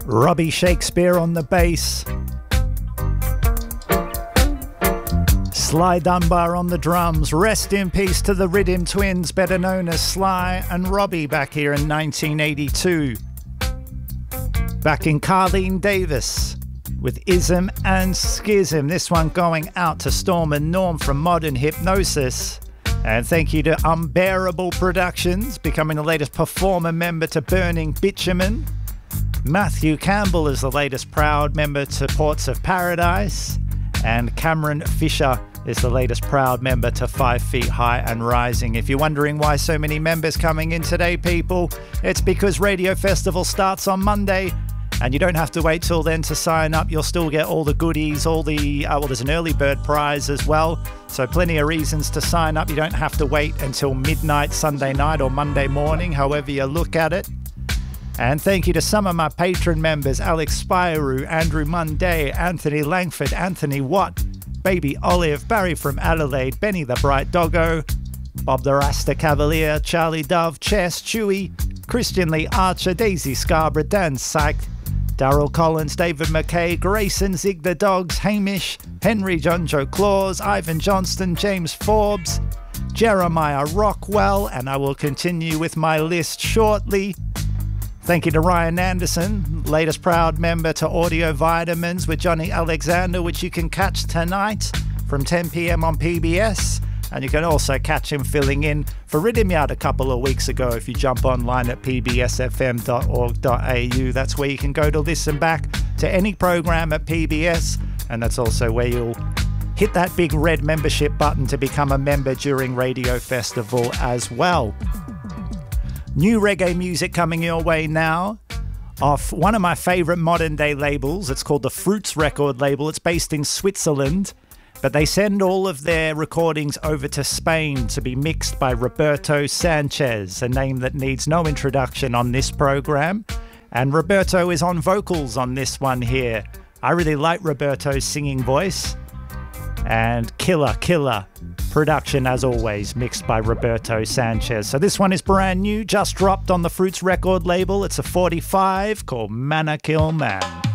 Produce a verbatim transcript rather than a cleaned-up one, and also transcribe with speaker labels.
Speaker 1: Robbie Shakespeare on the bass. Sly Dunbar on the drums. Rest in peace to the Rhythm Twins, better known as Sly and Robbie, back here in nineteen eighty-two. Back in Carleen Davis with Ism and Schism. This one going out to Storm and Norm from Modern Hypnosis. And thank you to Unbearable Productions, becoming the latest performer member to Burning Bitumen. Matthew Campbell is the latest proud member to Ports of Paradise. And Cameron Fisher is the latest proud member to Five Feet High and Rising. If you're wondering why so many members coming in today, people, it's because Radio Festival starts on Monday, and you don't have to wait till then to sign up. You'll still get all the goodies, all the, uh, well, there's an early bird prize as well, so plenty of reasons to sign up. You don't have to wait until midnight Sunday night or Monday morning, however you look at it. And thank you to some of my patron members: Alex Spyru, Andrew Munday, Anthony Langford, Anthony Watt, Baby Olive, Barry from Adelaide, Benny the Bright Doggo, Bob the Rasta Cavalier, Charlie Dove, Chess, Chewy, Christian Lee Archer, Daisy Scarborough, Dan Syke, Daryl Collins, David McKay, Grayson, Zig the Dogs, Hamish, Henry John Joe Claus, Ivan Johnston, James Forbes, Jeremiah Rockwell, and I will continue with my list shortly. Thank you to Ryan Anderson, latest proud member to Audio Vitamins with Johnny Alexander, which you can catch tonight from ten p m on P B S. And you can also catch him filling in for Rhythm Yard a couple of weeks ago if you jump online at p b s f m dot org dot a u. That's where you can go to listen back to any program at P B S. And that's also where you'll hit that big red membership button to become a member during Radio Festival as well. New reggae music coming your way now off one of my favourite modern day labels. It's called the Fruits record label. It's based in Switzerland, but they send all of their recordings over to Spain to be mixed by Roberto Sanchez, a name that needs no introduction on this program. And Roberto is on vocals on this one here. I really like Roberto's singing voice. And killer, killer production as always, mixed by Roberto Sanchez. So this one is brand new, just dropped on the Fruits record label. It's a forty-five called Manna Kill Man.